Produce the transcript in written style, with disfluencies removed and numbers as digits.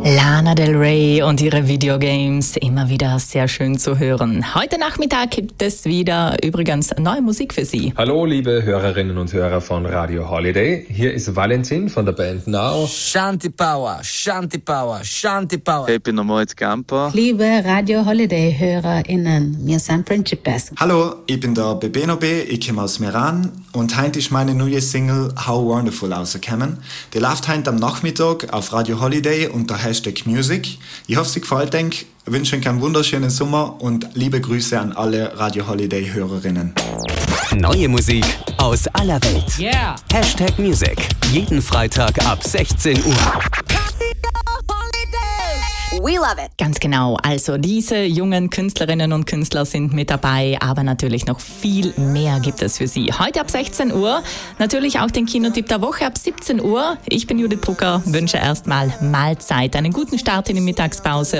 Lana Del Rey und ihre Videogames, immer wieder sehr schön zu hören. Heute Nachmittag gibt es wieder übrigens neue Musik für Sie. Hallo liebe Hörerinnen und Hörer von Radio Holiday, hier ist Valentin von der Band Now. Shanti Power, Shanti Power, Shanti Power. Ich bin Moritz Gamper. Liebe Radio Holiday HörerInnen, wir sind Principes. Hallo, ich bin der Bebeno B, ich komme aus Meran und heute ist meine neue Single How Wonderful rausgekommen. Die läuft heute am Nachmittag auf Radio Holiday unter Hashtag Music. Ich hoffe, es gefällt euch. Ich wünsche euch einen wunderschönen Sommer und liebe Grüße an alle Radio Holiday Hörerinnen. Neue Musik aus aller Welt. Yeah. Hashtag Music. Jeden Freitag ab 16 Uhr. We love it. Ganz genau, also diese jungen Künstlerinnen und Künstler sind mit dabei, aber natürlich noch viel mehr gibt es für Sie. Heute ab 16 Uhr, natürlich auch den Kinotipp der Woche ab 17 Uhr. Ich bin Judith Brucker, wünsche erstmal Mahlzeit, einen guten Start in die Mittagspause.